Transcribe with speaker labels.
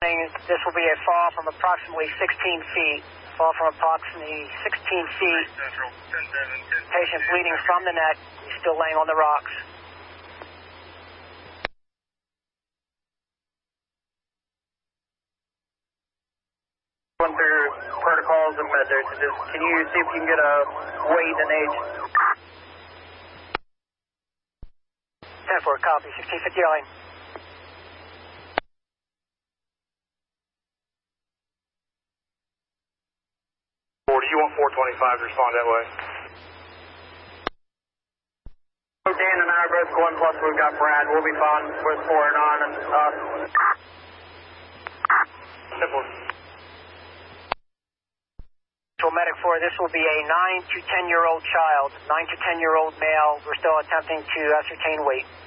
Speaker 1: This will be a fall from approximately 16 feet. Fall from approximately 16 feet. Patient bleeding from the neck. He's still laying on the rocks.
Speaker 2: Going through protocols and methods. Can you see if you can get a weight and age?
Speaker 1: 10-4, copy. 1650 line.
Speaker 3: Do you want 425 to respond that way?
Speaker 2: Dan and I are both going, plus we've got Brad. We'll be fine with 4 and on and us.
Speaker 3: Simple.
Speaker 1: Medic 4, this will be a 9 to 10-year-old child, 9 to 10-year-old male. We're still attempting to ascertain weight.